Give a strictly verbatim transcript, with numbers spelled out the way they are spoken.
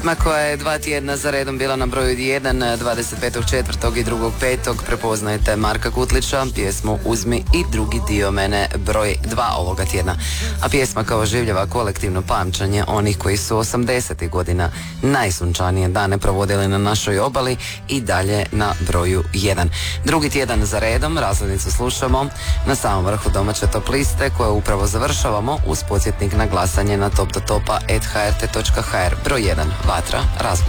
Pjesma koja je dva tjedna za redom bila na broju jedan, dvadeset petog četvrtog i drugog petog prepoznajete Marka Kutlića, pjesmu Uzmi i drugi dio mene, broj dva ovoga tjedna. A pjesma kao oživljava kolektivno pamćenje onih koji su osamdesetih godina najsunčanije dane provodili na našoj obali i dalje na broju jedan. Drugi tjedan za redom razglednicu slušamo na samom vrhu domaće top liste koje upravo završavamo uz podsjetnik na glasanje na top do topa at h r t točka h r. Broj jedan, Vatra, razglednica.